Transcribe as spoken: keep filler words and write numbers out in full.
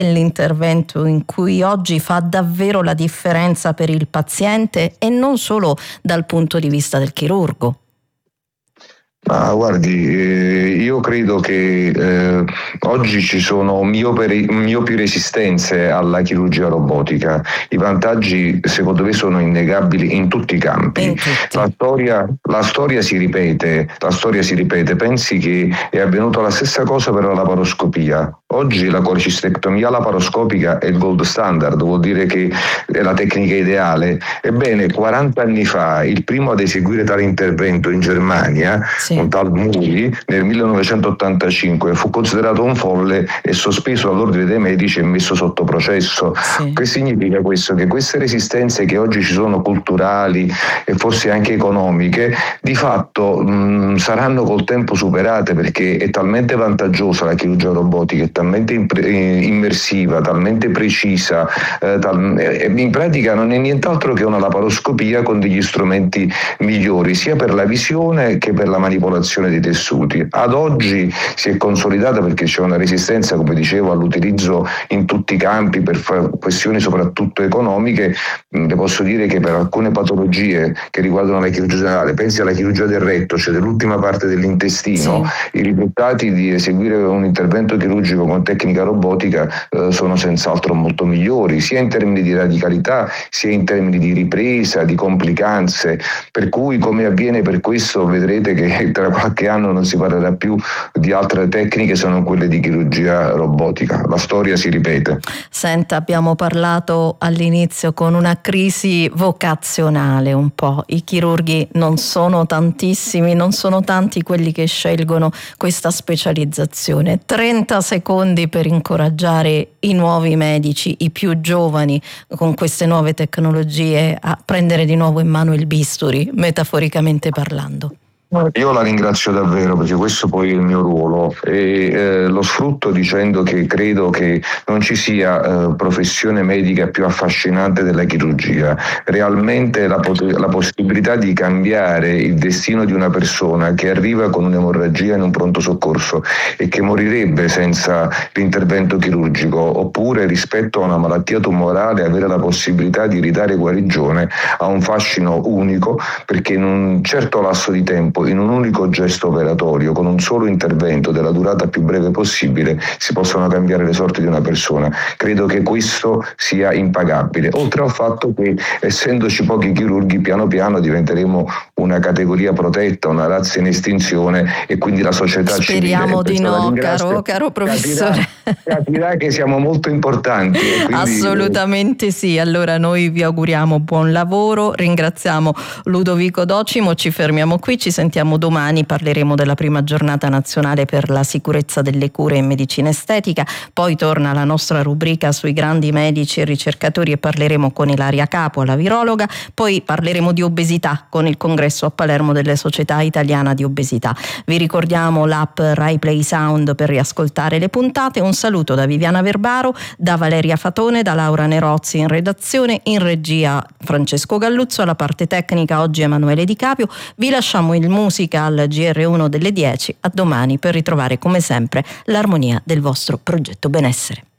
l'intervento in cui oggi fa davvero la differenza per il paziente e non solo dal punto di vista del chirurgo? Ah, guardi, eh, io credo che eh, oggi ci sono miopi, miopi resistenze alla chirurgia robotica. I vantaggi, secondo me, sono innegabili in tutti i campi. In tutti. La storia, la storia si ripete, la storia si ripete. Pensi che è avvenuta la stessa cosa per la laparoscopia. Oggi la colecistectomia laparoscopica è il gold standard, vuol dire che è la tecnica ideale. Ebbene, quaranta anni fa, il primo ad eseguire tale intervento in Germania, Sì. un tal Muri, nel millenovecentottantacinque, fu considerato un folle e sospeso dall'ordine dei medici e messo sotto processo. Sì. Che significa questo? Che queste resistenze che oggi ci sono, culturali e forse anche economiche, di fatto mh, saranno col tempo superate, perché è talmente vantaggiosa la chirurgia robotica, è talmente impre- immersiva, talmente precisa, eh, tal- eh, in pratica non è nient'altro che una laparoscopia con degli strumenti migliori, sia per la visione che per la manipolazione dei tessuti. Ad oggi si è consolidata perché c'è una resistenza, come dicevo, all'utilizzo in tutti i campi per questioni soprattutto economiche. Le posso dire che per alcune patologie che riguardano la chirurgia generale, pensi alla chirurgia del retto, cioè dell'ultima parte dell'intestino, sì. I risultati di eseguire un intervento chirurgico con tecnica robotica eh, sono senz'altro molto migliori, sia in termini di radicalità, sia in termini di ripresa, di complicanze, per cui, come avviene per questo, vedrete che tra qualche anno non si parlerà più di altre tecniche se non quelle di chirurgia robotica. La storia si ripete. Senta, abbiamo parlato all'inizio con una crisi vocazionale un po'. I chirurghi non sono tantissimi, non sono tanti quelli che scelgono questa specializzazione. trenta secondi per incoraggiare i nuovi medici, i più giovani, con queste nuove tecnologie a prendere di nuovo in mano il bisturi, metaforicamente parlando. Io la ringrazio davvero, perché questo poi è il mio ruolo, e eh, lo sfrutto dicendo che credo che non ci sia eh, professione medica più affascinante della chirurgia. Realmente la, pot- la possibilità di cambiare il destino di una persona che arriva con un'emorragia in un pronto soccorso e che morirebbe senza l'intervento chirurgico, oppure rispetto a una malattia tumorale avere la possibilità di ridare guarigione, ha un fascino unico, perché in un certo lasso di tempo, in un unico gesto operatorio, con un solo intervento della durata più breve possibile, si possono cambiare le sorti di una persona. Credo che questo sia impagabile, oltre al fatto che, essendoci pochi chirurghi, piano piano diventeremo una categoria protetta, una razza in estinzione, e quindi la società Speriamo civile, di no, caro, caro professore. Capirà, capirà che siamo molto importanti. E quindi... Assolutamente sì. Allora noi vi auguriamo buon lavoro, ringraziamo Ludovico Docimo, ci fermiamo qui, ci sentiamo domani, parleremo della prima giornata nazionale per la sicurezza delle cure in medicina estetica, poi torna la nostra rubrica sui grandi medici e ricercatori e parleremo con Ilaria Capo, la virologa, poi parleremo di obesità con il congresso a Palermo delle società italiana di obesità. Vi ricordiamo l'app Rai Play Sound per riascoltare le puntate. Un saluto da Viviana Verbaro, da Valeria Fatone, da Laura Nerozzi in redazione, in regia Francesco Galluzzo, alla parte tecnica oggi Emanuele Di Capio. Vi lasciamo il musica al G R uno delle dieci. A domani per ritrovare come sempre l'armonia del vostro progetto benessere.